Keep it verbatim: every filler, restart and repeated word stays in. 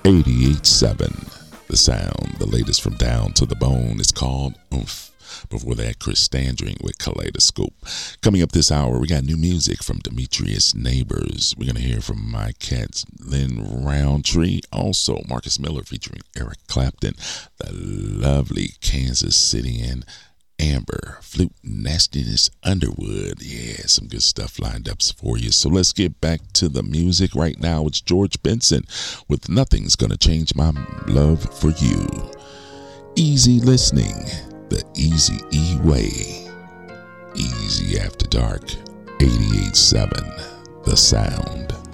eighty-eight point seven, The Sound, the latest from Down to the Bone. It's called Oomph. Before that, Chris Standring with Kaleidoscope. Coming up this hour, we got new music from Demetrius Neighbors. We're going to hear from My Cats, Lynn Roundtree. Also, Marcus Miller featuring Eric Clapton. The lovely Kansas City and Amber, Flute Nastiness Underwood. Yeah, some good stuff lined up for you. So let's get back to the music. Right now, it's George Benson with Nothing's Gonna Change My Love for You. Easy listening. The Easy E Way. Easy After Dark. eighty-eight point seven, The Sound.